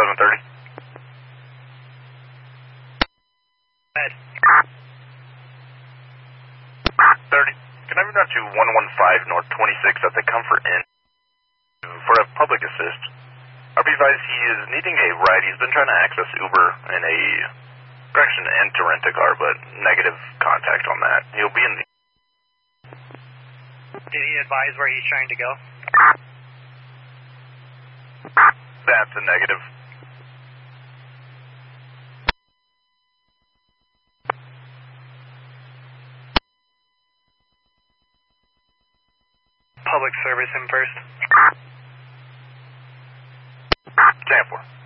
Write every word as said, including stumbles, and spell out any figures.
seven thirty. Ed. thirty. Can I move down to one one five North twenty-six at the Comfort Inn for a public assist? I'll be advised he is needing a ride. He's been trying to access Uber in a direction and to rent a car, but negative contact on that. He'll be in the... Did he advise where he's trying to go? That's a negative. Public service him first. ten four.